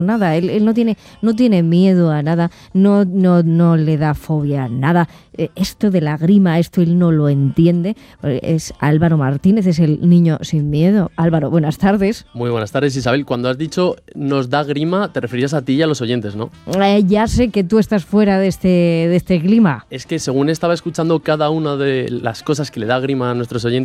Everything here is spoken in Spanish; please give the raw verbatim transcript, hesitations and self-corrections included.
nada, él, él no tiene no tiene miedo a nada, no no no le da fobia a nada. Eh, esto de la grima, esto él no lo entiende. Es Álvaro Martínez, es el niño sin miedo. Álvaro, buenas tardes. Muy buenas tardes, Isabel. Cuando has dicho nos da grima, te referías a ti y a los oyentes, ¿no? Eh, ya sé que tú estás fuera de este de este clima. Es que según estaba escuchando cada una de las cosas que le da grima a nuestros oyentes,